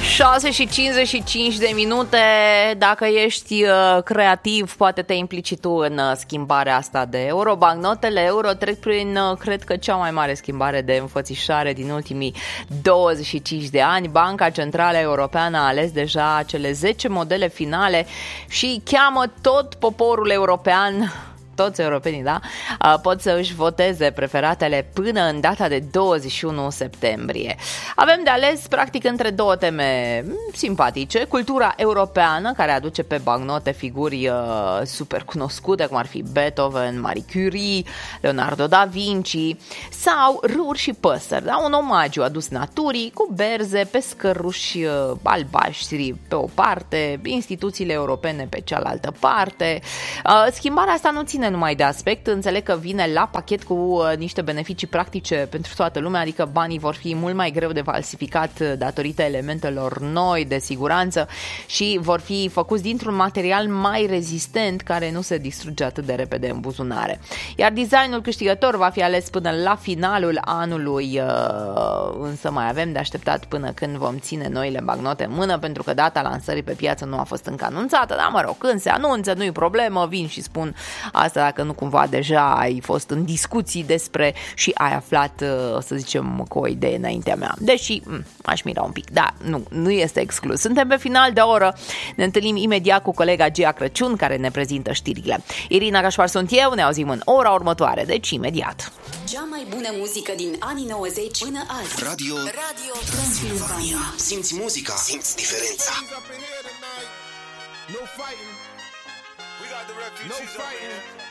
6:55. Dacă ești creativ, poate te implici tu în schimbarea asta de euro. Bancnotele euro trec prin, cred că, cea mai mare schimbare de înfățișare din ultimii 25 de ani. Banca Centrală Europeană a ales deja cele 10 modele finale și cheamă tot poporul european, toți europenii, da, pot să își voteze preferatele până în data de 21 septembrie. Avem de ales, practic, între două teme simpatice. Cultura europeană, care aduce pe bancnote figuri super cunoscute, cum ar fi Beethoven, Marie Curie, Leonardo da Vinci, sau râuri și păsări, da? Un omagiu adus naturii, cu berze, pescăruși albaștri pe o parte, instituțiile europene pe cealaltă parte. Schimbarea asta nu ține numai de aspect, înțeleg că vine la pachet cu niște beneficii practice pentru toată lumea, adică banii vor fi mult mai greu de falsificat datorită elementelor noi de siguranță și vor fi făcuți dintr-un material mai rezistent care nu se distruge atât de repede în buzunare. Iar designul câștigător va fi ales până la finalul anului, însă mai avem de așteptat până când vom ține noile bancnote în mână, pentru că data lansării pe piață nu a fost încă anunțată, dar mă rog, când se anunță, nu-i problemă, vin și spun asta dacă nu cumva deja ai fost în discuții despre și ai aflat, să zicem, cu o idee înaintea mea. Deși, aș mira un pic, da, nu este exclus. Suntem pe final de oră, ne întâlnim imediat cu colega Gia Crăciun, care ne prezintă știrile. Irina Cașpar sunt eu, ne auzim în ora următoare, deci imediat. Cea mai bună muzică din anii 90 până azi. Radio Transilvania. Simți muzica, simți diferența. No fighting. We got the refugees. No fighting.